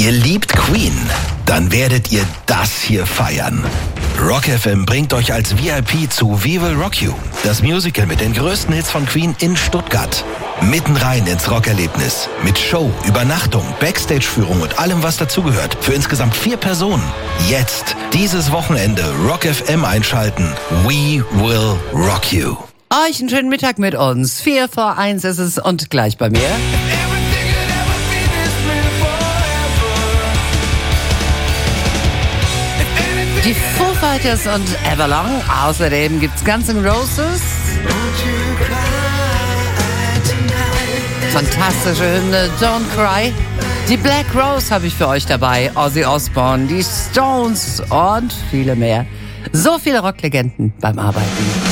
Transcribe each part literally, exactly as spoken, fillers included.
Ihr liebt Queen? Dann werdet ihr das hier feiern. Rock F M bringt euch als V I P zu We Will Rock You, das Musical mit den größten Hits von Queen in Stuttgart. Mitten rein ins Rockerlebnis. Mit Show, Übernachtung, Backstage-Führung und allem, was dazugehört. Für insgesamt vier Personen. Jetzt, dieses Wochenende, Rock F M einschalten. We Will Rock You. Euch einen schönen Mittag mit uns. Vier vor eins ist es und gleich bei mir. Die Foo Fighters und Everlong. Außerdem gibt's Guns N' Roses. Fantastische Hymne Don't Cry. Die Black Rose habe ich für euch dabei. Ozzy Osbourne, die Stones und viele mehr. So viele Rocklegenden beim Arbeiten.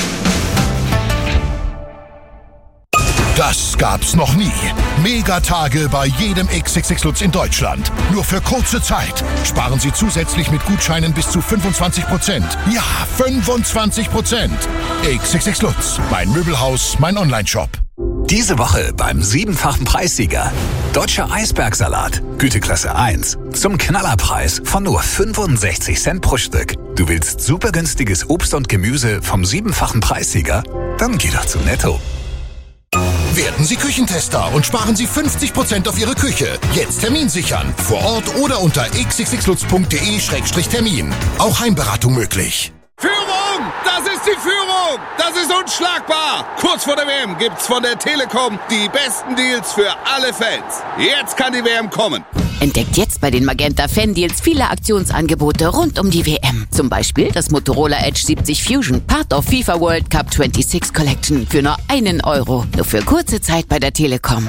Das gab's noch nie. Megatage bei jedem X X X Lutz in Deutschland. Nur für kurze Zeit. Sparen Sie zusätzlich mit Gutscheinen bis zu fünfundzwanzig Prozent. Ja, fünfundzwanzig Prozent. X X X Lutz, mein Möbelhaus, mein Onlineshop. Diese Woche beim siebenfachen Preissieger. Deutscher Eisbergsalat, Güteklasse eins. Zum Knallerpreis von nur fünfundsechzig Cent pro Stück. Du willst super günstiges Obst und Gemüse vom siebenfachen Preissieger? Dann geh doch zu Netto. Werden Sie Küchentester und sparen Sie fünfzig Prozent auf Ihre Küche. Jetzt Termin sichern. Vor Ort oder unter x x x lutz punkt d e Schrägstrich Termin. Auch Heimberatung möglich. Führung! Das ist die Führung! Das ist unschlagbar! Kurz vor der W M gibt's von der Telekom die besten Deals für alle Fans. Jetzt kann die W M kommen. Entdeckt jetzt bei den Magenta Fan-Deals viele Aktionsangebote rund um die W M. Zum Beispiel das Motorola Edge siebzig Fusion, Part of FIFA World Cup sechsundzwanzig Collection für nur einen Euro. Nur für kurze Zeit bei der Telekom.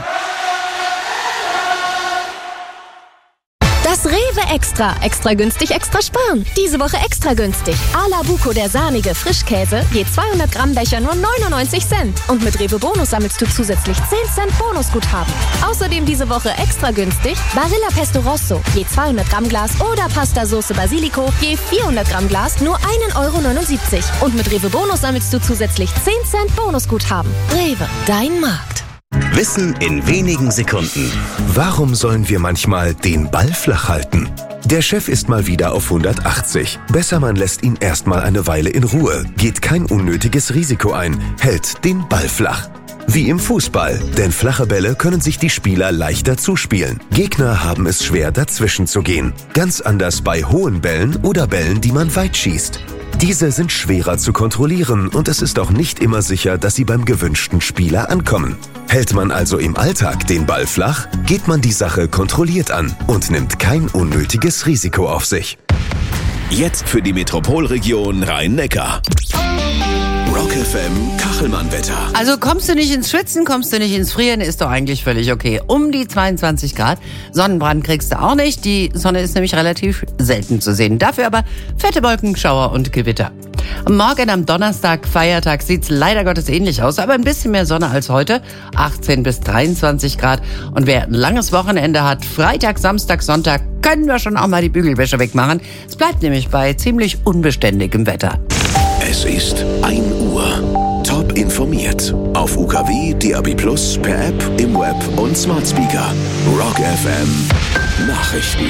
Das Rewe Extra. Extra günstig, extra sparen. Diese Woche extra günstig. A la Buco, der sahnige Frischkäse, je zweihundert Gramm Becher nur neunundneunzig Cent. Und mit Rewe Bonus sammelst du zusätzlich zehn Cent Bonusguthaben. Außerdem diese Woche extra günstig Barilla Pesto Rosso, je zweihundert Gramm Glas oder Pasta Soße Basilico, je vierhundert Gramm Glas nur einen Euro neunundsiebzig. Und mit Rewe Bonus sammelst du zusätzlich zehn Cent Bonusguthaben. Rewe, dein Markt. Wissen in wenigen Sekunden. Warum sollen wir manchmal den Ball flach halten? Der Chef ist mal wieder auf hundertachtzig. Besser, man lässt ihn erstmal eine Weile in Ruhe, geht kein unnötiges Risiko ein, hält den Ball flach. Wie im Fußball, denn flache Bälle können sich die Spieler leichter zuspielen. Gegner haben es schwer, dazwischen zu gehen. Ganz anders bei hohen Bällen oder Bällen, die man weit schießt. Diese sind schwerer zu kontrollieren und es ist auch nicht immer sicher, dass sie beim gewünschten Spieler ankommen. Hält man also im Alltag den Ball flach, geht man die Sache kontrolliert an und nimmt kein unnötiges Risiko auf sich. Jetzt für die Metropolregion Rhein-Neckar. Rock F M Kachelmann-Wetter. Also kommst du nicht ins Schwitzen, kommst du nicht ins Frieren, ist doch eigentlich völlig okay. Um die zweiundzwanzig Grad. Sonnenbrand kriegst du auch nicht. Die Sonne ist nämlich relativ selten zu sehen. Dafür aber fette Wolken, Schauer und Gewitter. Morgen am Donnerstag, Feiertag, sieht's leider Gottes ähnlich aus, aber ein bisschen mehr Sonne als heute. achtzehn bis dreiundzwanzig Grad. Und wer ein langes Wochenende hat, Freitag, Samstag, Sonntag, können wir schon auch mal die Bügelwäsche wegmachen. Es bleibt nämlich bei ziemlich unbeständigem Wetter. Es ist ein Uhr. Top informiert. Auf U K W, D A B Plus, per App, im Web und Smart Speaker. Rock F M Nachrichten.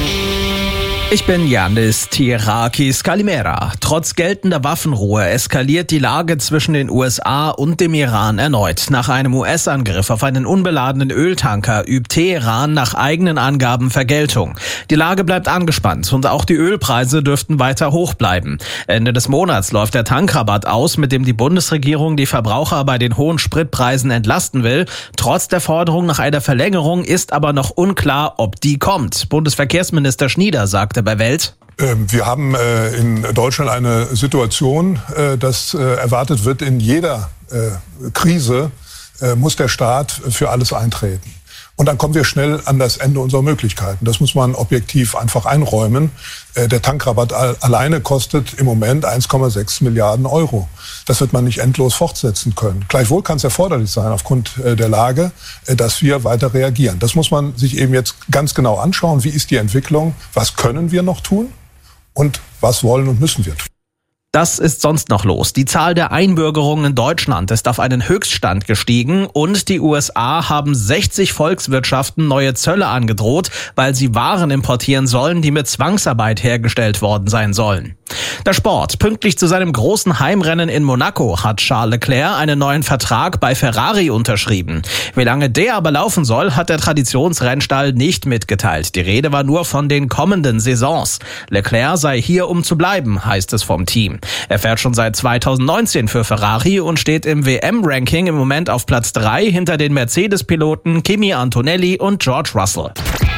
Ich bin Yannis Tirakis Kalimera. Trotz geltender Waffenruhe eskaliert die Lage zwischen den U S A und dem Iran erneut. Nach einem U S-Angriff auf einen unbeladenen Öltanker übt Teheran nach eigenen Angaben Vergeltung. Die Lage bleibt angespannt und auch die Ölpreise dürften weiter hoch bleiben. Ende des Monats läuft der Tankrabatt aus, mit dem die Bundesregierung die Verbraucher bei den hohen Spritpreisen entlasten will. Trotz der Forderung nach einer Verlängerung ist aber noch unklar, ob die kommt. Bundesverkehrsminister Schnieder sagte bei Welt: Wir haben in Deutschland eine Situation, dass erwartet wird, in jeder Krise muss der Staat für alles eintreten. Und dann kommen wir schnell an das Ende unserer Möglichkeiten. Das muss man objektiv einfach einräumen. Der Tankrabatt alleine kostet im Moment eins Komma sechs Milliarden Euro. Das wird man nicht endlos fortsetzen können. Gleichwohl kann es erforderlich sein, aufgrund der Lage, dass wir weiter reagieren. Das muss man sich eben jetzt ganz genau anschauen. Wie ist die Entwicklung? Was können wir noch tun? Und was wollen und müssen wir tun? Das ist sonst noch los. Die Zahl der Einbürgerungen in Deutschland ist auf einen Höchststand gestiegen und die U S A haben sechzig Volkswirtschaften neue Zölle angedroht, weil sie Waren importieren sollen, die mit Zwangsarbeit hergestellt worden sein sollen. Der Sport. Pünktlich zu seinem großen Heimrennen in Monaco hat Charles Leclerc einen neuen Vertrag bei Ferrari unterschrieben. Wie lange der aber laufen soll, hat der Traditionsrennstall nicht mitgeteilt. Die Rede war nur von den kommenden Saisons. Leclerc sei hier, um zu bleiben, heißt es vom Team. Er fährt schon seit zweitausendneunzehn für Ferrari und steht im W M-Ranking im Moment auf Platz drei hinter den Mercedes-Piloten Kimi Antonelli und George Russell.